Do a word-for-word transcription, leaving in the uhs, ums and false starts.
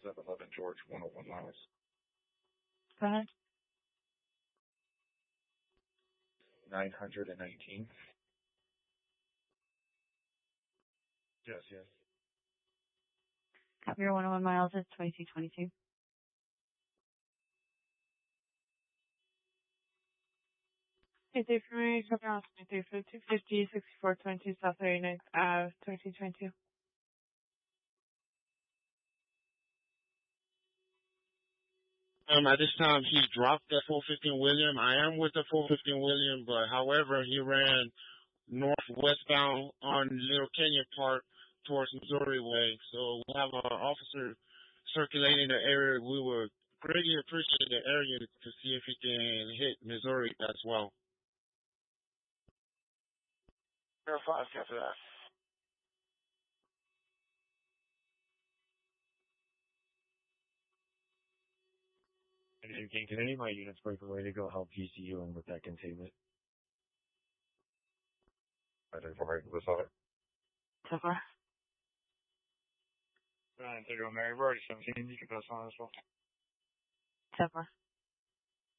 seven eleven George, one oh one miles. Go ahead. nine hundred nineteen. Yes, yes. Copy your one oh one miles is twenty-two twenty-two. Hey, Dave, for me, copy on twenty-three fifty, fifty, sixty-four twenty, South thirty-ninth Ave, twenty twenty-two. Um, at this time, he dropped that four fifteen William. I am with the four fifteen William, but however, he ran northwestbound on Little Canyon Park towards Missouri Way. So we have an officer circulating the area. We would greatly appreciate the area to see if he can hit Missouri as well. Zero five, after that. And can, can any of my units break away to go help G C U and with that containment? I didn't worry with that. So far. nine thirty-one Mary, we're already seventeen. You can pass on as well. So far.